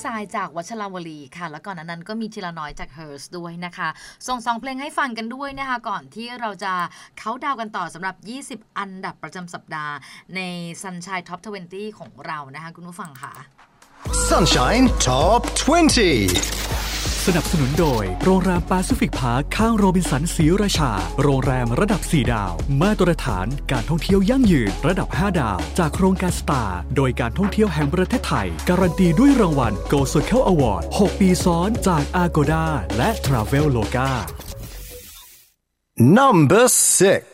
ทรายจากวัชราวลีค่ะแล้วก่อนนั้นก็มีทีละน้อยจาก Hers ด้วยนะคะส่ง2เพลงให้ฟังกันด้วยนะคะก่อนที่เราจะเค้าท์ดาวน์กันต่อสำหรับ20อันดับประจำสัปดาห์ใน Sunshine Top 20ของเรานะคะคุณผู้ฟังค่ะ Sunshine Top 20 สนับสนุนโดยโรงแรมแปซิฟิกพาร์คข้างโรบินสันศรีราชาโรงแรมระดับ4ดาวมาตรฐานการท่องเที่ยวยั่งยืนระดับ5ดาวจากโครงการสตาร์โดยการท่องเที่ยวแห่งประเทศไทยการันตีด้วยรางวัล Go Circle Award 6 ปีซ้อนจาก Agoda และ Traveloka Number 6